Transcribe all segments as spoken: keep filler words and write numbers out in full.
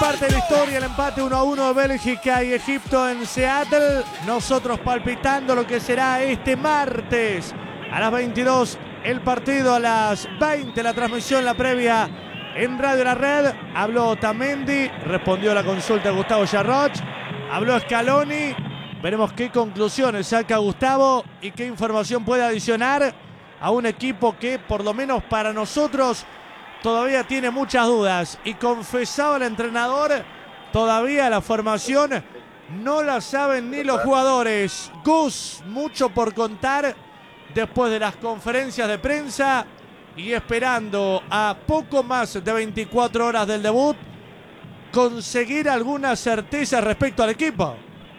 parte de la historia, el empate uno a uno de Bélgica y Egipto en Seattle. Nosotros palpitando lo que será este martes a las veintidós el partido, a las veinte la transmisión, la previa en Radio La Red. Habló Otamendi, respondió a la consulta de Gustavo Yarroch, habló Scaloni. Veremos qué conclusiones saca Gustavo y qué información puede adicionar a un equipo que, por lo menos para nosotros, todavía tiene muchas dudas. Y confesaba el entrenador, todavía la formación no la saben ni los jugadores. Gus, mucho por contar después de las conferencias de prensa y esperando a poco más de veinticuatro horas del debut conseguir alguna certeza respecto al equipo.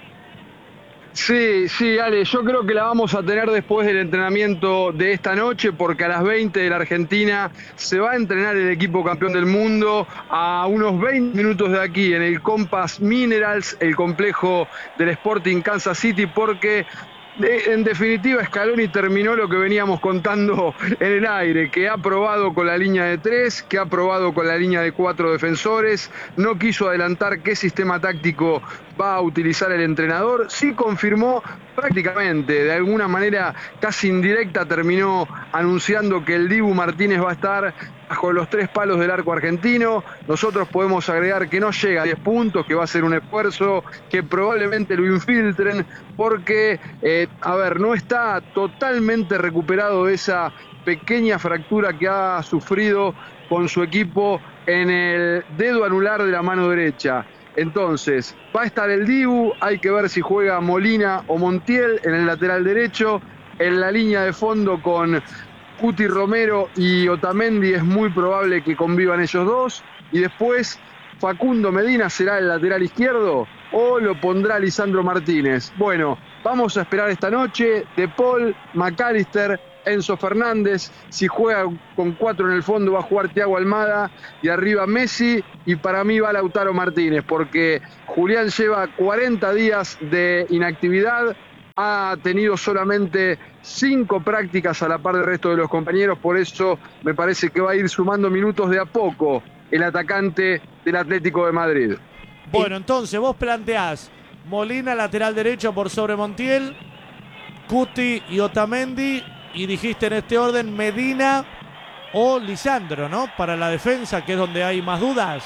Sí, sí, Ale, yo creo que la vamos a tener después del entrenamiento de esta noche, porque a las veinte de la Argentina se va a entrenar el equipo campeón del mundo a unos veinte minutos de aquí en el Compass Minerals, el complejo del Sporting Kansas City, porque en definitiva Scaloni terminó lo que veníamos contando en el aire, que ha probado con la línea de tres, que ha probado con la línea de cuatro defensores, no quiso adelantar qué sistema táctico va a utilizar el entrenador. Sí confirmó prácticamente, de alguna manera casi indirecta, terminó anunciando que el Dibu Martínez va a estar bajo los tres palos del arco argentino. Nosotros podemos agregar que no llega a diez puntos, que va a ser un esfuerzo, que probablemente lo infiltren, porque, eh, a ver, no está totalmente recuperado de esa pequeña fractura que ha sufrido con su equipo en el dedo anular de la mano derecha. Entonces, va a estar el Dibu, hay que ver si juega Molina o Montiel en el lateral derecho. En la línea de fondo con Cuti Romero y Otamendi es muy probable que convivan ellos dos. Y después Facundo Medina será el lateral izquierdo o lo pondrá Lisandro Martínez. Bueno, vamos a esperar esta noche. De Paul, McAllister, Enzo Fernández. Si juega con cuatro en el fondo va a jugar Thiago Almada y arriba Messi, y para mí va Lautaro Martínez, porque Julián lleva cuarenta días de inactividad, ha tenido solamente cinco prácticas a la par del resto de los compañeros, por eso me parece que va a ir sumando minutos de a poco el atacante del Atlético de Madrid. Bueno, entonces vos planteás Molina lateral derecho por sobre Montiel, Cuti y Otamendi, y dijiste en este orden Medina o Lisandro, ¿no? Para la defensa, que es donde hay más dudas.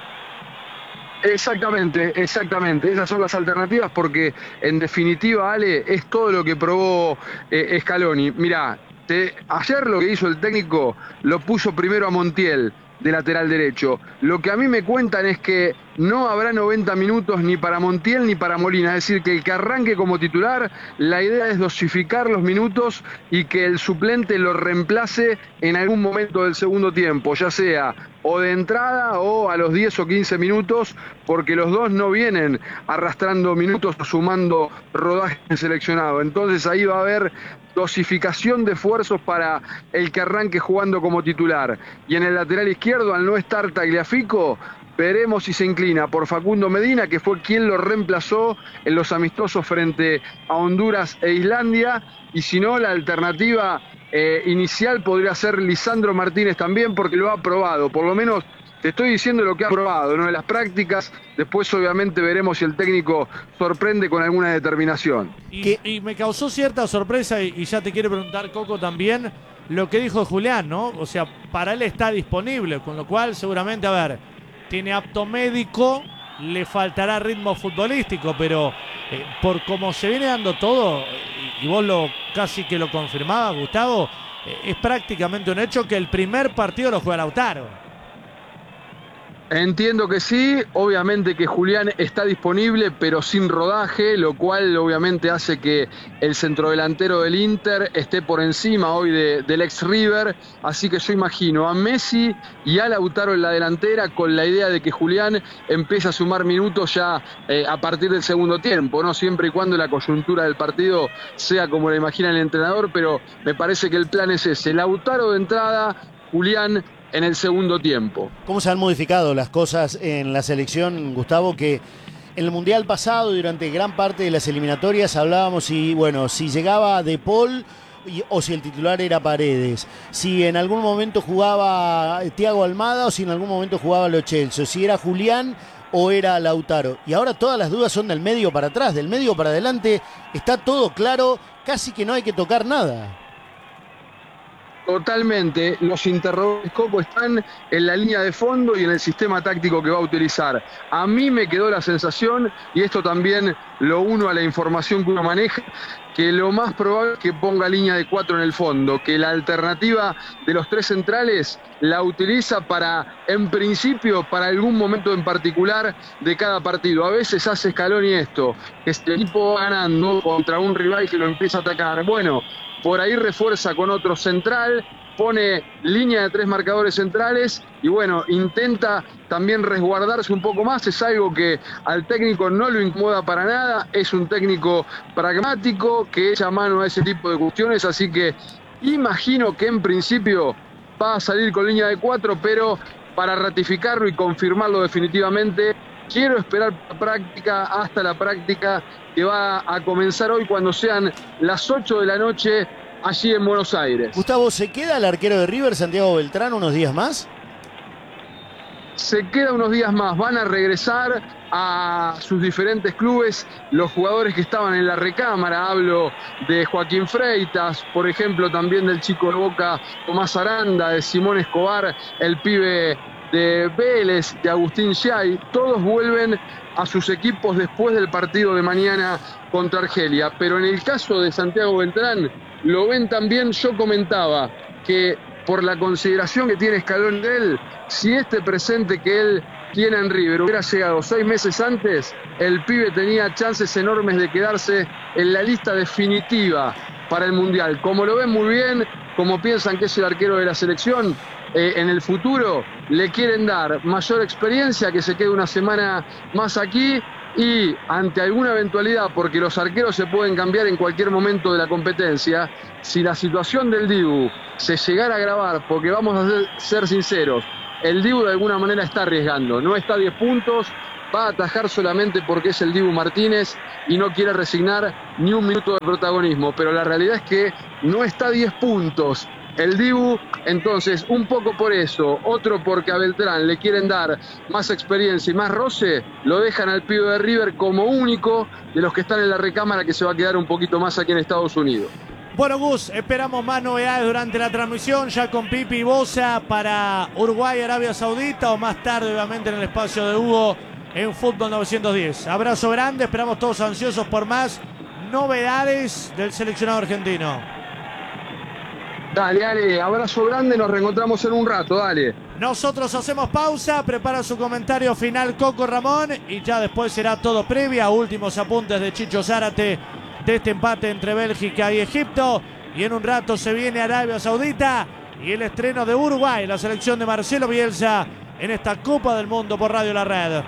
Exactamente, exactamente. Esas son las alternativas, porque en definitiva, Ale, es todo lo que probó eh, Scaloni. Mirá, te, ayer lo que hizo el técnico, lo puso primero a Montiel de lateral derecho. Lo que a mí me cuentan es que no habrá noventa minutos ni para Montiel ni para Molina, es decir, que el que arranque como titular, la idea es dosificar los minutos y que el suplente lo reemplace en algún momento del segundo tiempo, ya sea o de entrada o a los diez o quince minutos, porque los dos no vienen arrastrando minutos o sumando rodaje seleccionado. Entonces ahí va a haber dosificación de esfuerzos para el que arranque jugando como titular. Y en el lateral izquierdo, al no estar Tagliafico, veremos si se inclina por Facundo Medina, que fue quien lo reemplazó en los amistosos frente a Honduras e Islandia, y si no, la alternativa eh, inicial podría ser Lisandro Martínez también, porque lo ha probado. Por lo menos te estoy diciendo lo que ha probado, ¿no? En las prácticas. Después obviamente veremos si el técnico sorprende con alguna determinación. Y, y me causó cierta sorpresa, y, y ya te quiero preguntar, Coco, también lo que dijo Julián, ¿no? O sea, para él está disponible, con lo cual seguramente, a ver, tiene apto médico, le faltará ritmo futbolístico, pero eh, por cómo se viene dando todo, y, y vos lo casi que lo confirmabas, Gustavo, eh, es prácticamente un hecho que el primer partido lo juega Lautaro. Entiendo que sí, obviamente que Julián está disponible pero sin rodaje, lo cual obviamente hace que el centrodelantero del Inter esté por encima hoy de, del ex River, así que yo imagino a Messi y a Lautaro en la delantera, con la idea de que Julián empiece a sumar minutos ya eh, a partir del segundo tiempo, ¿no? Siempre y cuando la coyuntura del partido sea como la imagina el entrenador, pero me parece que el plan es ese: Lautaro de entrada, Julián en el segundo tiempo. ¿Cómo se han modificado las cosas en la selección, Gustavo? Que en el Mundial pasado, durante gran parte de las eliminatorias, hablábamos si, bueno, si llegaba De Paul y, o si el titular era Paredes, si en algún momento jugaba Thiago Almada o si en algún momento jugaba Lo Celso, si era Julián o era Lautaro. Y ahora todas las dudas son del medio para atrás, del medio para adelante. Está todo claro, casi que no hay que tocar nada. Totalmente, los interrogantes, Coco, están en la línea de fondo y en el sistema táctico que va a utilizar. A mí me quedó la sensación, y esto también lo uno a la información que uno maneja, que lo más probable es que ponga línea de cuatro en el fondo, que la alternativa de los tres centrales la utiliza para, en principio, para algún momento en particular de cada partido. A veces hace Scaloni esto, que este equipo va ganando contra un rival que lo empieza a atacar. Bueno, por ahí refuerza con otro central, pone línea de tres marcadores centrales y bueno, intenta también resguardarse un poco más. Es algo que al técnico no lo incomoda para nada, es un técnico pragmático que echa mano a ese tipo de cuestiones, así que imagino que en principio va a salir con línea de cuatro, pero para ratificarlo y confirmarlo definitivamente, quiero esperar la práctica, hasta la práctica que va a comenzar hoy cuando sean las ocho de la noche allí en Buenos Aires. Gustavo, ¿se queda el arquero de River, Santiago Beltrán, unos días más? Se queda unos días más, van a regresar a sus diferentes clubes los jugadores que estaban en la recámara. Hablo de Joaquín Freitas, por ejemplo, también del chico de Boca Tomás Aranda, de Simón Escobar, el pibe de Vélez, de Agustín Xay. Todos vuelven a sus equipos después del partido de mañana contra Argelia, pero en el caso de Santiago Beltrán lo ven también. Yo comentaba que por la consideración que tiene Scaloni de él, si este presente que él tiene en River hubiera llegado seis meses antes, el pibe tenía chances enormes de quedarse en la lista definitiva para el Mundial. Como lo ven muy bien, como piensan que es el arquero de la selección, eh, en el futuro le quieren dar mayor experiencia, que se quede una semana más aquí, y ante alguna eventualidad, porque los arqueros se pueden cambiar en cualquier momento de la competencia, si la situación del Dibu se llegara a agravar, porque vamos a ser, ser sinceros, el Dibu de alguna manera está arriesgando, no está a diez puntos, va a atajar solamente porque es el Dibu Martínez y no quiere resignar ni un minuto de protagonismo, pero la realidad es que no está a diez puntos el Dibu, entonces un poco por eso, otro porque a Beltrán le quieren dar más experiencia y más roce, lo dejan al pibe de River como único de los que están en la recámara, que se va a quedar un poquito más aquí en Estados Unidos. Bueno, Gus, esperamos más novedades durante la transmisión, ya con Pipi y Bosa para Uruguay, Arabia Saudita, o más tarde, obviamente, en el espacio de Hugo en Fútbol novecientos diez. Abrazo grande, esperamos todos ansiosos por más novedades del seleccionado argentino. Dale, dale, abrazo grande, nos reencontramos en un rato, dale. Nosotros hacemos pausa, prepara su comentario final Coco Ramón y ya después será todo previa, últimos apuntes de Chicho Zárate de este empate entre Bélgica y Egipto, y en un rato se viene Arabia Saudita y el estreno de Uruguay, la selección de Marcelo Bielsa en esta Copa del Mundo por Radio La Red.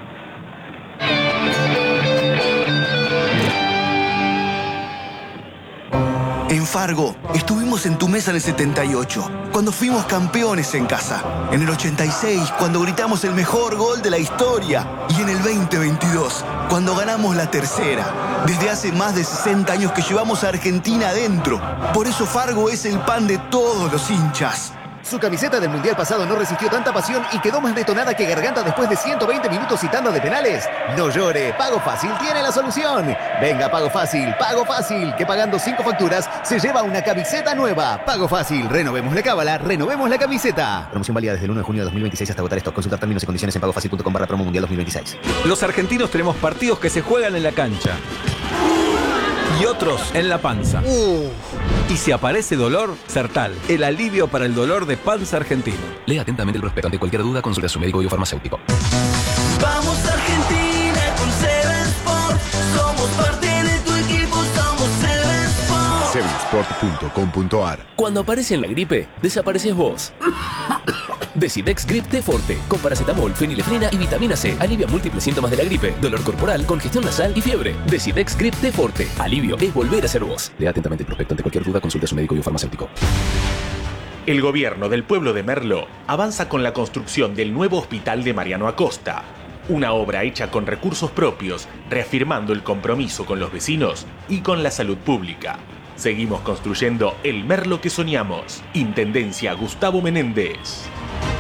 En Fargo, estuvimos en tu mesa en el setenta y ocho, cuando fuimos campeones en casa. En el ochenta y seis, cuando gritamos el mejor gol de la historia. Y en el veinte veintidós, cuando ganamos la tercera. Desde hace más de sesenta años que llevamos a Argentina adentro. Por eso Fargo es el pan de todos los hinchas. Su camiseta del Mundial pasado no resistió tanta pasión y quedó más detonada que Garganta después de ciento veinte minutos y tanda de penales. No llore, Pago Fácil tiene la solución. Venga, Pago Fácil, Pago Fácil, que pagando cinco facturas se lleva una camiseta nueva. Pago Fácil, renovemos la cábala, renovemos la camiseta. Promoción válida desde el uno de junio de dos mil veintiséis hasta agotar stock. Consultar términos y condiciones en pagofacil punto com barra promo mundial dos mil veintiséis. Los argentinos tenemos partidos que se juegan en la cancha y otros en la panza. Uh. Y si aparece dolor, Sertal, el alivio para el dolor de panza argentino. Lea atentamente el prospecto. Ante cualquier duda, consulte a su médico y o farmacéutico. Vamos Argentina con Seven Sport. Somos parte de tu equipo, somos Seven Sport. seven sport punto com punto a r. Cuando aparece en la gripe, desapareces vos. Decidex Grip T Forte, con paracetamol, fenilefrina y vitamina C. Alivia múltiples síntomas de la gripe, dolor corporal, congestión nasal y fiebre. Decidex Grip T Forte. Alivio es volver a ser vos. Lea atentamente el prospecto. Ante cualquier duda, consulte a su médico y o farmacéutico. El gobierno del pueblo de Merlo avanza con la construcción del nuevo hospital de Mariano Acosta. Una obra hecha con recursos propios, reafirmando el compromiso con los vecinos y con la salud pública. Seguimos construyendo el Merlo que soñamos. Intendencia Gustavo Menéndez.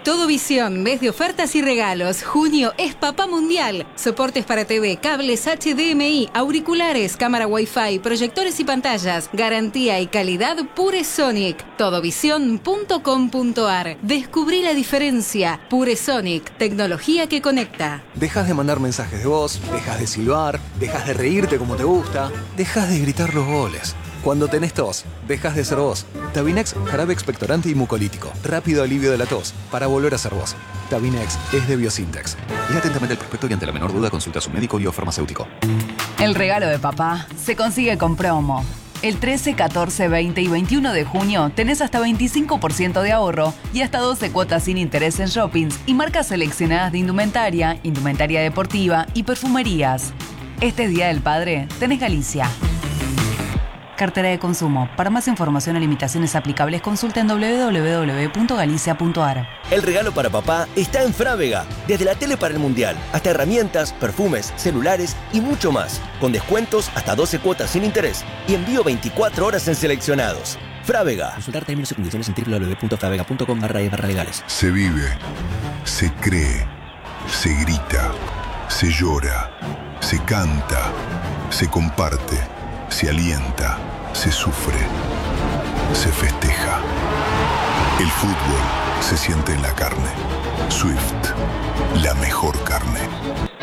Todo Visión, mes de ofertas y regalos. Junio es Papá Mundial. Soportes para T V, cables H D M I, auriculares, cámara Wi-Fi, proyectores y pantallas. Garantía y calidad PureSonic. Todovision punto com punto ar. Descubrí la diferencia. PureSonic, tecnología que conecta. Dejas de mandar mensajes de voz, dejas de silbar, dejas de reírte como te gusta, dejas de gritar los goles. Cuando tenés tos, dejas de ser vos. Tabinex, jarabe expectorante y mucolítico. Rápido alivio de la tos, para volver a ser vos. Tabinex es de Biosintex. Lea atentamente el prospecto y ante la menor duda consulta a su médico y o farmacéutico. El regalo de papá se consigue con promo. El trece, catorce, veinte y veintiuno de junio tenés hasta veinticinco por ciento de ahorro y hasta doce cuotas sin interés en shoppings y marcas seleccionadas de indumentaria, indumentaria deportiva y perfumerías. Este Día del Padre tenés Galicia. Cartera de consumo. Para más información o limitaciones aplicables, consulta en doble u doble u doble u punto galicia punto ar. El regalo para papá está en Frávega. Desde la tele para el mundial, hasta herramientas, perfumes, celulares y mucho más. Con descuentos hasta doce cuotas sin interés y envío veinticuatro horas en seleccionados. Frávega. Consultar términos y condiciones en doble u doble u doble u punto fravega punto com barra legales. Se vive, se cree, se grita, se llora, se canta, se comparte, se alienta, se sufre, se festeja. El fútbol se siente en la carne. Swift, la mejor carne.